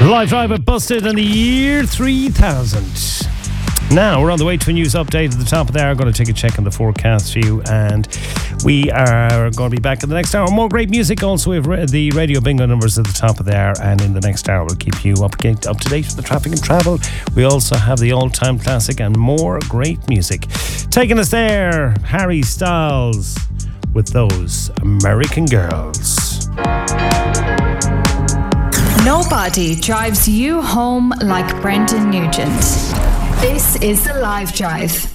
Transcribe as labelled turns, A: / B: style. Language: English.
A: Live Drive at Busted in the year 3000. Now, we're on the way to a news update at the top of the hour. Going to take a check on the forecast for you, and we are going to be back in the next hour. More great music. Also, we have the Radio Bingo numbers at the top of the hour, and in the next hour, we'll keep you up to date with the traffic and travel. We also have the all-time classic and more great music. Taking us there, Harry Styles with Those American Girls.
B: Nobody drives you home like Brendan Nugent. This is The Live Drive.